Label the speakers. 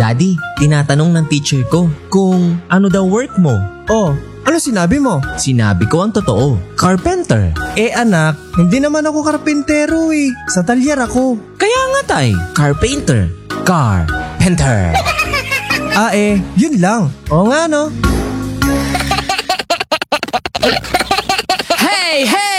Speaker 1: Daddy, tinatanong ng teacher ko kung ano daw work mo.
Speaker 2: Oh, ano sinabi mo?
Speaker 1: Sinabi ko ang totoo, carpenter.
Speaker 2: Anak, hindi naman ako karpentero eh. Sa talyer ako.
Speaker 1: Kaya nga tay, carpenter. Carpenter.
Speaker 2: Yun lang. Oo nga no.
Speaker 1: Hey, hey!